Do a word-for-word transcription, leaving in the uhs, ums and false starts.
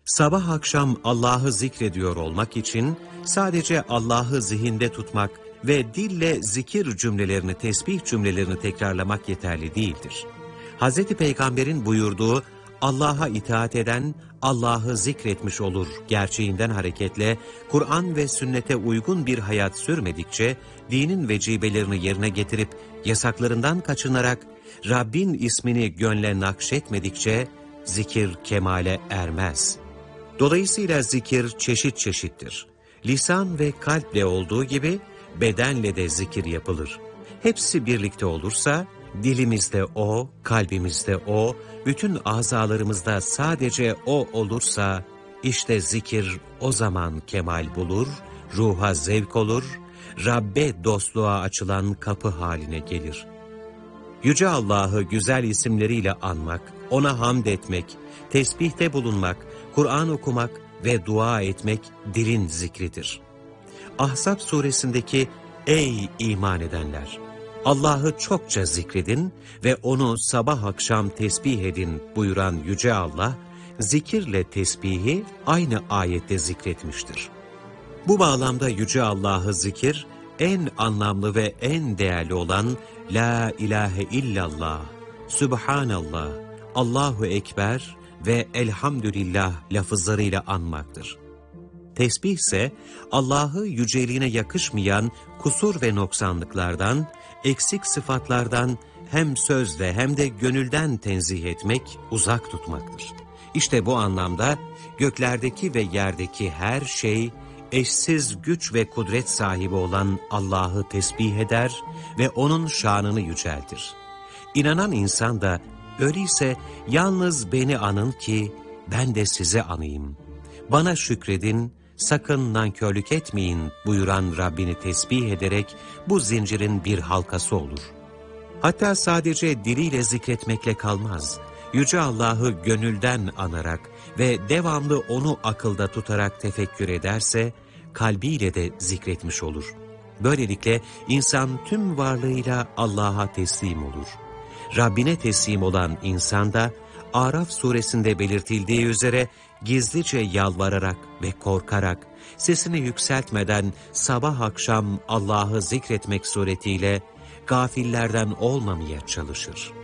Sabah akşam Allah'ı zikrediyor olmak için sadece Allah'ı zihinde tutmak ve dille zikir cümlelerini, tesbih cümlelerini tekrarlamak yeterli değildir. Hazreti Peygamber'in buyurduğu Allah'a itaat eden Allah'ı zikretmiş olur gerçeğinden hareketle Kur'an ve sünnete uygun bir hayat sürmedikçe, dinin vecibelerini yerine getirip yasaklarından kaçınarak Rabbin ismini gönle nakşetmedikçe zikir kemale ermez. Dolayısıyla zikir çeşit çeşittir. Lisan ve kalple olduğu gibi bedenle de zikir yapılır. Hepsi birlikte olursa dilimizde o, kalbimizde o, bütün azalarımızda sadece o olursa işte zikir o zaman kemal bulur, ruha zevk olur, Rabbe dostluğa açılan kapı haline gelir. Yüce Allah'ı güzel isimleriyle anmak, ona hamd etmek, tesbihte bulunmak, Kur'an okumak ve dua etmek dilin zikridir. Ahzab suresindeki "Ey iman edenler! Allah'ı çokça zikredin ve onu sabah akşam tesbih edin" buyuran Yüce Allah, zikirle tesbihi aynı ayette zikretmiştir. Bu bağlamda Yüce Allah'ı zikir, en anlamlı ve en değerli olan La ilahe illallah, Sübhanallah, Allahu Ekber ve Elhamdülillah lafızlarıyla anmaktır. Tesbih ise Allah'ı yüceliğine yakışmayan kusur ve noksanlıklardan, eksik sıfatlardan hem sözle hem de gönülden tenzih etmek, uzak tutmaktır. İşte bu anlamda göklerdeki ve yerdeki her şey, eşsiz güç ve kudret sahibi olan Allah'ı tesbih eder ve onun şanını yüceltir. İnanan insan da öyleyse yalnız beni anın ki ben de size anayım. Bana şükredin, sakın nankörlük etmeyin buyuran Rabbini tesbih ederek bu zincirin bir halkası olur. Hatta sadece diliyle zikretmekle kalmaz. Yüce Allah'ı gönülden anarak ve devamlı onu akılda tutarak tefekkür ederse, kalbiyle de zikretmiş olur. Böylelikle insan tüm varlığıyla Allah'a teslim olur. Rabbine teslim olan insan da Araf suresinde belirtildiği üzere gizlice yalvararak ve korkarak, sesini yükseltmeden sabah akşam Allah'ı zikretmek suretiyle gafillerden olmamaya çalışır.